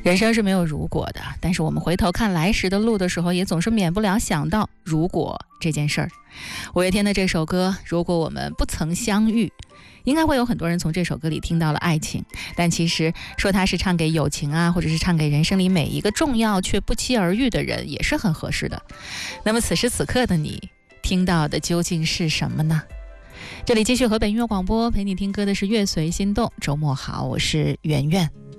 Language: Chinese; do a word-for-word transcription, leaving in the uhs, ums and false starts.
人生是没有如果的，但是我们回头看来时的路的时候，也总是免不了想到如果这件事儿。五月天的这首歌《如果我们不曾相遇》，应该会有很多人从这首歌里听到了爱情，但其实说它是唱给友情啊，或者是唱给人生里每一个重要却不期而遇的人，也是很合适的。那么此时此刻的你听到的究竟是什么呢？这里继续河北音乐广播，陪你听歌的是乐随心动。周末好，我是圆圆。